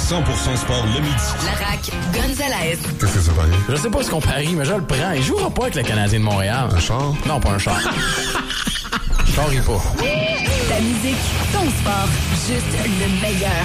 100% sport le midi. La RAQ, Gonzalez. Qu'est-ce que ça parie? Je sais pas ce qu'on parie, mais je le prends. Il jouera pas avec le Canadien de Montréal. Un char? Non, pas un char. Char, il pas. Ta musique, ton sport, juste le meilleur.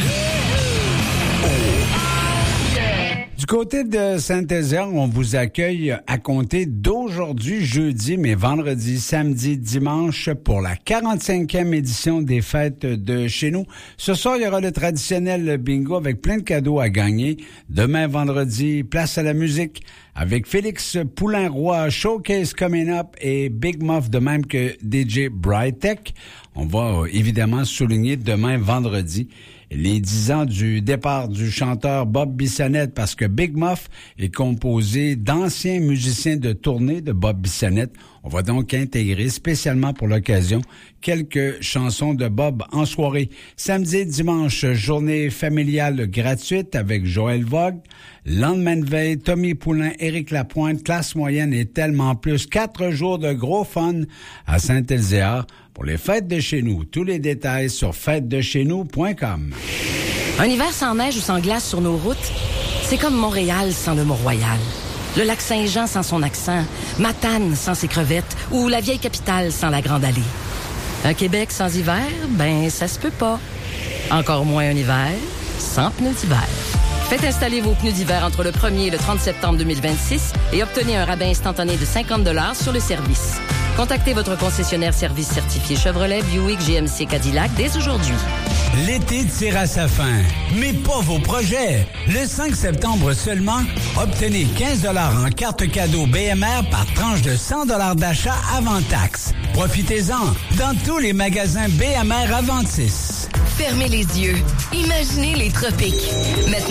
Du côté de Saint-Ézère, on vous accueille à compter d'aujourd'hui, jeudi, mais vendredi, samedi, dimanche pour la 45e édition des fêtes de chez nous. Ce soir, il y aura le traditionnel bingo avec plein de cadeaux à gagner. Demain, vendredi, place à la musique avec Félix Poulain-Roy, Showcase Coming Up et Big Muff, de même que DJ Brightech. On va évidemment souligner demain, vendredi, les 10 ans du départ du chanteur Bob Bissonnette, parce que Big Muff est composé d'anciens musiciens de tournée de Bob Bissonnette. On va donc intégrer spécialement pour l'occasion quelques chansons de Bob en soirée. Samedi et dimanche, journée familiale gratuite avec Joël Vogue. Lendemain de veille, Tommy Poulain, Éric Lapointe, classe moyenne et tellement plus. 4 jours de gros fun à Saint-Elzéar pour les fêtes de chez nous. Tous les détails sur fêtesdechez-nous.com. Un hiver sans neige ou sans glace sur nos routes, c'est comme Montréal sans le Mont-Royal. Le lac Saint-Jean sans son accent, Matane sans ses crevettes ou la vieille capitale sans la Grande Allée. Un Québec sans hiver, ben ça se peut pas. Encore moins un hiver sans pneus d'hiver. Faites installer vos pneus d'hiver entre le 1er et le 30 septembre 2026 et obtenez un rabais instantané de 50 $ sur le service. Contactez votre concessionnaire service certifié Chevrolet, Buick, GMC, Cadillac dès aujourd'hui. L'été tire à sa fin, mais pas vos projets. Le 5 septembre seulement, obtenez 15 $ en carte cadeau BMR par tranche de 100 $ d'achat avant taxe. Profitez-en dans tous les magasins BMR Aventis. Fermez les yeux. Imaginez les tropiques. Maintenant,